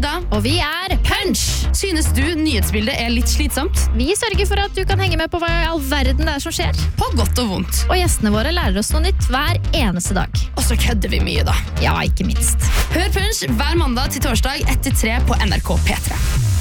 Ida. Og vi Punch! Synes du nyhetsbildet litt slitsomt? Vi sørger for at du kan henge med på hva i all verden det som skjer. På godt og vondt. Og gjestene våre lærer oss noe nytt hver eneste dag. Og så kødder vi mye da. Ja, ikke minst. Hør Punch hver mandag til torsdag 1-3 på NRK P3.